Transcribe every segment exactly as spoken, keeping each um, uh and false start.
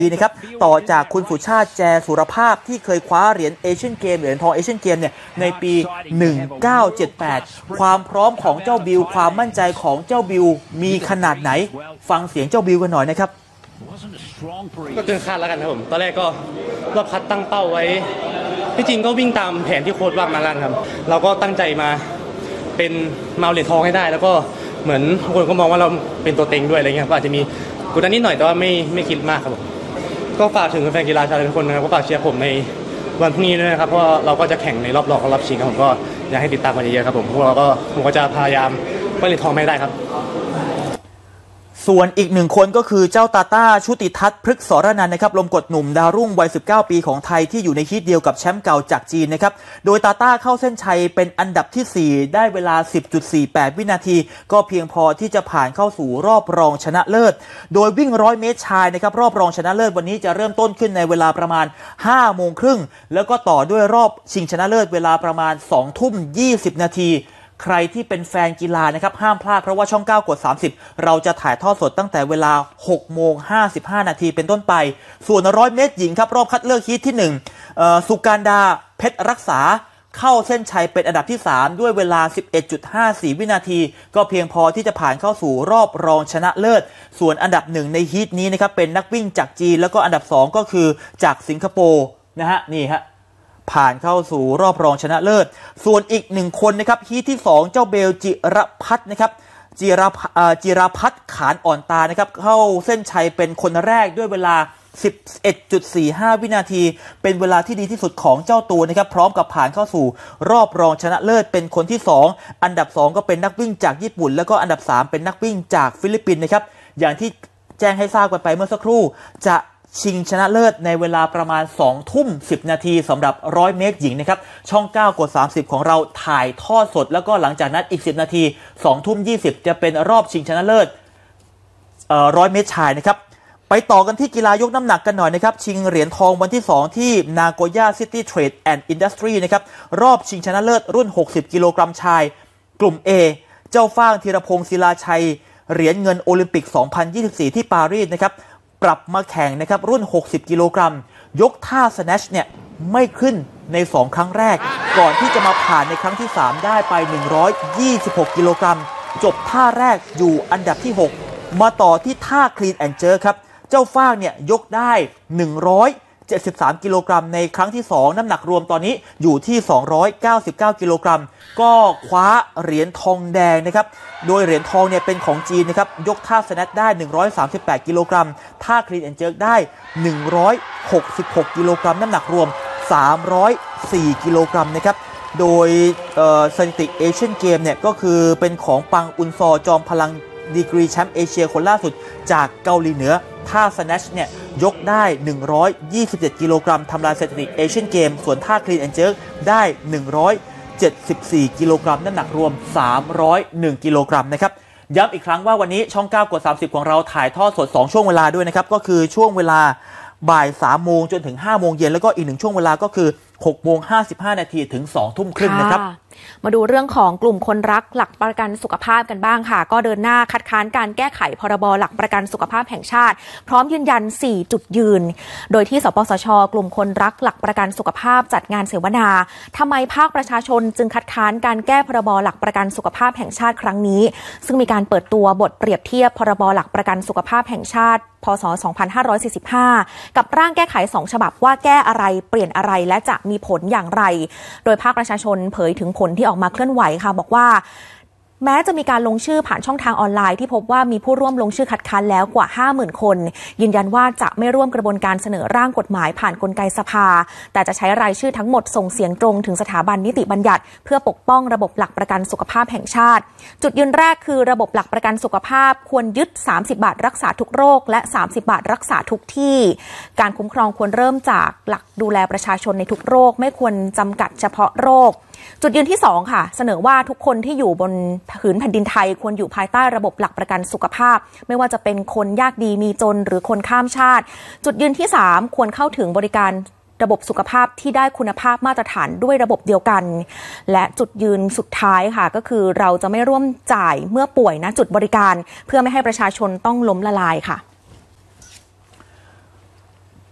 ดีนะครับต่อจากคุณสุชาติแจสุรภาพที่เคยคว้าเหรียญเอเชียนเกมเหรียญทองเอเชียนเกมเนี่ยในปีหนึ่งเก้าเจ็ดแปดความพร้อมของเจ้าบิวความมั่นใจของเจ้าบิวมีขนาดไหนฟังเสียงเจ้าบิวกันหน่อยนะครับก็เกินคาดแล้วกันครับผมตอนแรกก็รอบคัดตั้งเป้าไว้ที่จริงก็วิ่งตามแผนที่โค้ชวางมาแล้วครับเราก็ตั้งใจมาเป็นมาเหรียญทองให้ได้แล้วก็เหมือนคนก็มองว่าเราเป็นตัวเต็งด้วยอะไรเงี้ยก็อาจจะมีกดดันนิดหน่อยแต่ว่าไม่ไม่คิดมากครับผมก็ฝากถึงแฟนกีฬาชาวไทยทุกคนนะครับก็ฝากเชียร์ผมในวันพรุ่งนี้ด้วยนะครับเพราะเราก็จะแข่งในรอบรองกับรอบชิงครับผมก็อยากให้ติดตามกันเยอะๆครับผมพวกเราก็ผมก็จะพยายามไปเหรียญทองให้ได้ครับส่วนอีกหนึ่งคนก็คือเจ้าตาต้าชุติทัศน์พฤกษรนันท์นะครับลมกดหนุ่มดาวรุ่งวัยสิบเก้าปีของไทยที่อยู่ในฮีทเดียวกับแชมป์เก่าจากจีนนะครับโดยตาต้าเข้าเส้นชัยเป็นอันดับที่สี่ได้เวลา สิบจุดสี่แปด วินาทีก็เพียงพอที่จะผ่านเข้าสู่รอบรองชนะเลิศโดยวิ่งร้อยเมตรชายนะครับรอบรองชนะเลิศวันนี้จะเริ่มต้นขึ้นในเวลาประมาณห้าโมงครึ่งแล้วก็ต่อด้วยรอบชิงชนะเลิศเวลาประมาณสองทุ่มยี่สิบนาทีใครที่เป็นแฟนกีฬานะครับห้ามพลาดเพราะว่าช่องเก้ากดสามสิบเราจะถ่ายทอดสดตั้งแต่เวลา หกโมงห้าสิบห้า นาทีเป็นต้นไปส่วนร้อยเมตรหญิงครับรอบคัดเลือกฮีทที่หนึ่งเอ่อสุการดาเพชรรักษาเข้าเส้นชัยเป็นอันดับที่สามด้วยเวลา สิบเอ็ดจุดห้าสี่ วินาทีก็เพียงพอที่จะผ่านเข้าสู่รอบรองชนะเลิศส่วนอันดับหนึ่งในฮีทนี้นะครับเป็นนักวิ่งจากจีนแล้วก็อันดับสองก็คือจากสิงคโปร์นะฮะนี่ฮะผ่านเข้าสู่รอบรองชนะเลิศส่วนอีกหนึ่งคนนะครับฮีทที่สองเจ้าเบลจิรพัฒน์นะครับจิรจิรพัฒน์ขานอ่อนตานะครับเข้าเส้นชัยเป็นคนแรกด้วยเวลา สิบเอ็ดจุดสี่ห้า วินาทีเป็นเวลาที่ดีที่สุดของเจ้าตัวนะครับพร้อมกับผ่านเข้าสู่รอบรองชนะเลิศเป็นคนที่สองอันดับสองก็เป็นนักวิ่งจากญี่ปุ่นแล้วก็อันดับสามเป็นนักวิ่งจากฟิลิปปินส์นะครับอย่างที่แจ้งให้ทราบกันไปเมื่อสักครู่จะชิงชนะเลิศในเวลาประมาณสองทุ่มสิบนาทีสำหรับหนึ่งร้อยเมตรหญิงนะครับช่องเก้ากดสามสิบของเราถ่ายทอดสดแล้วก็หลังจากนั้นอีกสิบนาทีสองทุ่มยี่สิบจะเป็นรอบชิงชนะเลิศเอ่อหนึ่งร้อยเมตรชายนะครับไปต่อกันที่กีฬายกน้ำหนักกันหน่อยนะครับชิงเหรียญทองวันที่สองที่นาโกย่าซิตี้เทรดแอนด์อินดัสทรีนะครับรอบชิงชนะเลิศรุ่นหกสิบกิโลกรัมชายกลุ่ม A เจ้าฟ้างธีรพงศ์ศิลาชัยเหรียญเงินโอลิมปิกสองพันยี่สิบสี่ที่ปารีสนะครับปรับมาแข่งนะครับรุ่นหกสิบกิโลกรัมยกท่าสแนชเนี่ยไม่ขึ้นในสองครั้งแรกก่อนที่จะมาผ่านในครั้งที่สามได้ไปหนึ่งร้อยยี่สิบหกกิโลกรัมจบท่าแรกอยู่อันดับที่หกมาต่อที่ท่าคลีนแอนด์เจิร์คครับเจ้าฟ้างเนี่ยยกได้หนึ่งร้อยเจ็ดสิบสามกิโลกรัมในครั้งที่สองน้ำหนักรวมตอนนี้อยู่ที่สองร้อยเก้าสิบเก้ากิโลกรัมก็คว้าเหรียญทองแดงนะครับโดยเหรียญทองเนี่ยเป็นของจีนนะครับยกท่าสแนทได้หนึ่งร้อยสามสิบแปดกิโลกรัมท่าคลีนแอนด์เจิร์คได้หนึ่งร้อยหกสิบหกกิโลกรัมน้ำหนักรวมสามร้อยสี่กิโลกรัมนะครับโดยสถิติเอเชียนเกมเนี่ยก็คือเป็นของปังอุนซอจอมพลังดีกรีแชมป์เอเชียคนล่าสุดจากเกาหลีเหนือท่าสแนชเนี่ยยกได้หนึ่งร้อยยี่สิบเจ็ดกิโลกรัมทำลายสถิติเอเชียนเกมส่วนท่าคลีนแอนด์เจิร์คได้หนึ่งร้อยเจ็ดสิบสี่กิโลกรัมน้ำหนักรวมสามร้อยเอ็ดกิโลกรัมนะครับย้ำอีกครั้งว่าวันนี้ช่องเก้ากดสามสิบของเราถ่ายทอดสดสองช่วงเวลาด้วยนะครับก็คือช่วงเวลาบ่ายสามโมงจนถึงห้าโมงเย็นแล้วก็อีกหนึ่งช่วงเวลาก็คือหกโมงห้าสิบห้านาทีถึงสองทุ่มครึ่งนะครับมาดูเรื่องของกลุ่มคนรักหลักประกันสุขภาพกันบ้างค่ะก็เดินหน้าคัดค้านการแก้ไขพรบหลักประกันสุขภาพแห่งชาติพร้อมยืนยันสี่จุดยืนโดยที่สปสช.กลุ่มคนรักหลักประกันสุขภาพจัดงานเสวนาทำไมภาคประชาชนจึงคัดค้านการแก้พรบหลักประกันสุขภาพแห่งชาติครั้งนี้ซึ่งมีการเปิดตัวบทเปรียบเทียบพรบหลักประกันสุขภาพแห่งชาติพ.ศ. สองพันห้าร้อยสี่สิบห้ากับร่างแก้ไขสองฉบับว่าแก้อะไรเปลี่ยนอะไรและจะมีผลอย่างไรโดยภาคประชาชนเผยถึงผลที่ออกมาเคลื่อนไหวค่ะบอกว่าแม้จะมีการลงชื่อผ่านช่องทางออนไลน์ที่พบว่ามีผู้ร่วมลงชื่อคัดค้านแล้วกว่า ห้าหมื่น คนยืนยันว่าจะไม่ร่วมกระบวนการเสนอร่างกฎหมายผ่านกลไกสภาแต่จะใช้รายชื่อทั้งหมดส่งเสียงตรงถึงสถาบันนิติบัญญัติเพื่อปกป้องระบบหลักประกันสุขภาพแห่งชาติจุดยืนแรกคือระบบหลักประกันสุขภาพควรยึดสามสิบบาทรักษาทุกโรคและสามสิบบาทรักษาทุกที่การคุ้มครองควรเริ่มจากหลักดูแลประชาชนในทุกโรคไม่ควรจำกัดเฉพาะโรคจุดยืนที่สองค่ะเสนอว่าทุกคนที่อยู่บนผืนแผ่นดินไทยควรอยู่ภายใต้ระบบหลักประกันสุขภาพไม่ว่าจะเป็นคนยากดีมีจนหรือคนข้ามชาติจุดยืนที่สามควรเข้าถึงบริการระบบสุขภาพที่ได้คุณภาพมาตรฐานด้วยระบบเดียวกันและจุดยืนสุดท้ายค่ะก็คือเราจะไม่ร่วมจ่ายเมื่อป่วยณจุดบริการเพื่อไม่ให้ประชาชนต้องล้มละลายค่ะ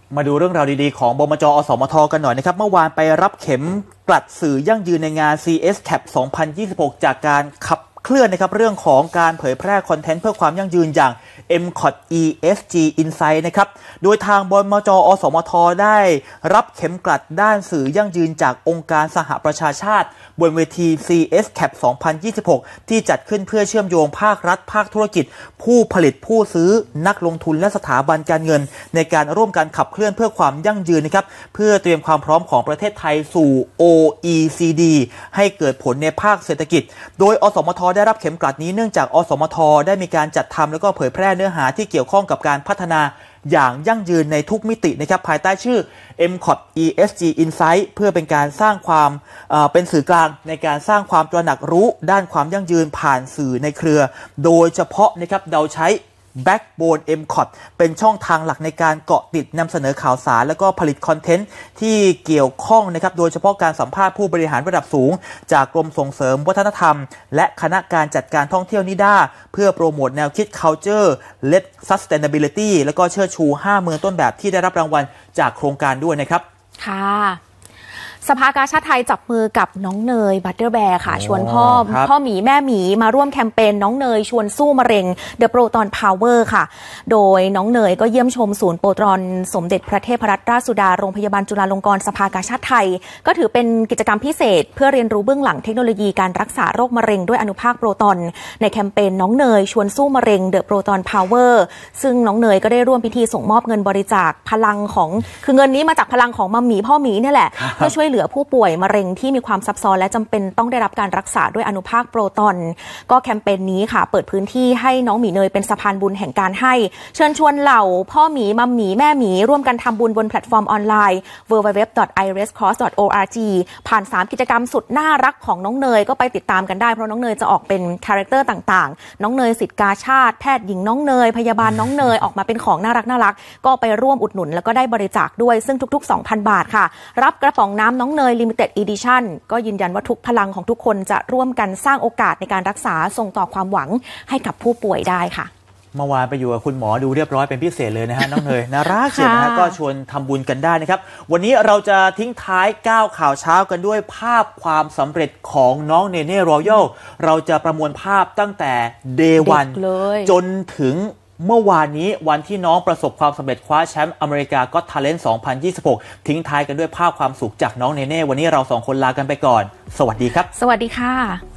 มาดูเรื่องราวดีๆของบมจ.อสมทกันหน่อยนะครับเมื่อวานไปรับเข็มกลัดสื่อยั่งยืนในงาน ซี เอส แคป สองพันยี่สิบหก จากการขับเคลื่อนนะครับเรื่องของการเผยแพร่คอนเทนต์เพื่อความยั่งยืนอย่าง เอ็ม ซี โอ ที อี เอส จี Insight นะครับโดยทางบมจ.อสมทได้รับเข็มกลัดด้านสื่อยั่งยืนจากองค์การสหประชาชาติบนเวที ซี เอส แคป สองพันยี่สิบหก ที่จัดขึ้นเพื่อเชื่อมโยงภาครัฐภาคธุรกิจผู้ผลิตผู้ซื้อนักลงทุนและสถาบันการเงินในการร่วมกันขับเคลื่อนเพื่อความยั่งยืนนะครับเพื่อเตรียมความพร้อมของประเทศไทยสู่ โอ อี ซี ดี ให้เกิดผลในภาคเศรษฐกิจโดยอสมทได้รับเข็มกลัดนี้เนื่องจากอสมทได้มีการจัดทำแล้วก็เผยแพร่เนื้อหาที่เกี่ยวข้องกับการพัฒนาอย่างยั่งยืนในทุกมิตินะครับภายใต้ชื่อ เอ็ม ซี โอ ที อี เอส จี Insight เพื่อเป็นการสร้างความเอ่อเป็นสื่อกลางในการสร้างความตระหนักรู้ด้านความยั่งยืนผ่านสื่อในเครือ โดยเฉพาะนะครับเราใช้ Backbone เอ็ม ซี โอ ที เป็นช่องทางหลักในการเกาะติดนำเสนอข่าวสารและก็ผลิตคอนเทนต์ที่เกี่ยวข้องนะครับโดยเฉพาะการสัมภาษณ์ผู้บริหารระดับสูงจากกรมส่งเสริมวัฒนธรรมและคณะการจัดการท่องเที่ยวนิด้าเพื่อโปรโมทแนวคิด Culture Led Sustainability และก็เชิดชูห้าเมืองต้นแบบที่ได้รับรางวัลจากโครงการด้วยนะครับค่ะสภากาชาติไทยจับมือกับน้องเนยบัตเตอร์แบร์ค่ะชวนพ่อพ่อหมีแม่หมีมาร่วมแคมเปญน้องเนยชวนสู้มะเร็ง The Proton Power ค่ะโดยน้องเนยก็เยี่ยมชมศูนย์โปรตอนสมเด็จพระเทพรัตนราชสุดาโรงพยาบาลจุฬาลงกรณ์สภากาชาติไทยก็ถือเป็นกิจกรรมพิเศษเพื่อเรียนรู้เบื้องหลังเทคโนโลยีการรักษาโรคมะเร็งด้วยอนุภาคโปรตอนในแคมเปญน้องเนยชวนสู้มะเร็ง The Proton Power ซึ่งน้องเนยก็ได้ร่วมพิธีส่งมอบเงินบริจาคพลังของคือเงินนี้มาจากพลังของมัมหมีพ่อหมีนี่แหละเพื่อช่วยเหลือผู้ป่วยมะเร็งที่มีความซับซ้อนและจำเป็นต้องได้รับการรักษาด้วยอนุภาคโปรตอนก็แคมเปญนี้ค่ะเปิดพื้นที่ให้น้องหมีเนยเป็นสะพานบุญแห่งการให้เชิญชวนเหล่าพ่อหมีมัมหมีแม่หมีร่วมกันทำบุญบนแพลตฟอร์มออนไลน์ ดับเบิลยู ดับเบิลยู ดับเบิลยู ดอท ไอ อาร์ เอส ครอส ดอท โอ อาร์ จี ผ่านสามกิจกรรมสุดน่ารักของน้องเนยก็ไปติดตามกันได้เพราะน้องเนยจะออกเป็นคาแรคเตอร์ต่างๆน้องเนยศิษย์กาชาติแพทย์หญิงน้องเนยพยาบาลน้องเนยออกมาเป็นของน่ารักน่ารักก็ไปร่วมอุดหนุนแล้วก็ได้บริจาคด้วยซึ่งทุกๆ สองพัน บาทค่ะรับกระป๋องน้ำน้องเนย Limited Edition ก็ยืนยันว่าทุกพลังของทุกคนจะร่วมกันสร้างโอกาสในการรักษาส่งต่อความหวังให้กับผู้ป่วยได้ค่ะเมื่อวานไปอยู่กับคุณหมอดูเรียบร้อยเป็นพิเศษเลยนะฮะ น้องเนยน่ารักเชียวนะฮะก็ชวนทำบุญกันได้นะครับวันนี้เราจะทิ้งท้ายก้าวข่าวเช้ากันด้วยภาพความสำเร็จของน้องเนเน่รอยัลเราจะประมวลภาพตั้งแต่ Day วันจนถึงเมื่อวานนี้วันที่น้องประสบความสำเร็จคว้าแชมป์อเมริกาก็อต Talent สองพันยี่สิบหกทิ้งท้ายกันด้วยภาพความสุขจากน้องเนเน่วันนี้เราสองคนลากันไปก่อนสวัสดีครับสวัสดีค่ะ